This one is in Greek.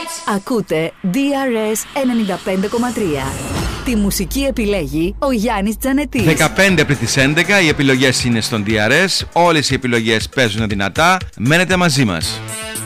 Ακούτε DRS 95,3. Τη μουσική επιλέγει ο Γιάννης Τζανετής. 15 πριν τις 11 οι επιλογές είναι στον DRS. Όλες οι επιλογές παίζουν δυνατά. Μένετε μαζί μας.